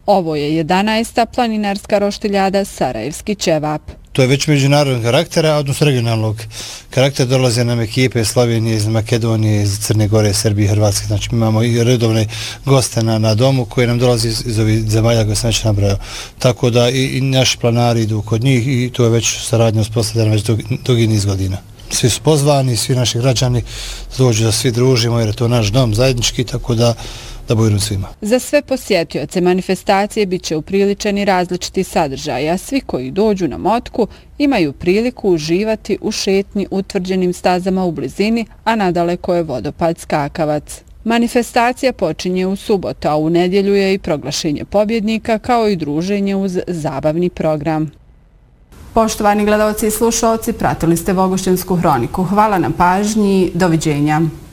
Ovo je 11. planinarska roštiljada Sarajevski ćevap. To je već međunarodnog karaktera, odnosno regionalnog karaktera. Dolaze nam ekipe iz Slovenije, iz Makedonije, iz Crne Gore, Srbije, Hrvatske. Znači imamo i redovne goste na domu koji nam dolazi iz ovih zemalja koje sam već nabrojao. Tako da i naši planari idu kod njih i to je već saradnja uspostavljena već dugi niz godina. Svi su pozvani, svi naši građani dođu da svi družimo jer je to naš dom zajednički, tako da bujrum svima. Za sve posjetioce manifestacije bit će upriličeni različiti sadržaji, a svi koji dođu na motku imaju priliku uživati u šetnji utvrđenim stazama u blizini, a nadaleko je vodopad Skakavac. Manifestacija počinje u subotu, a u nedjelju je i proglašenje pobjednika kao i druženje uz zabavni program. Poštovani gledalci i slušalci, pratili ste Vogošćansku hroniku. Hvala na pažnji, doviđenja.